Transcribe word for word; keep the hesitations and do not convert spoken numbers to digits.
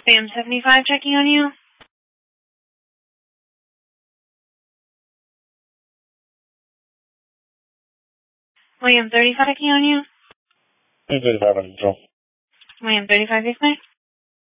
Spam seventy-five checking on you. William thirty-five checking on you. thirty-five on control. William thirty-five, yes, ma'am.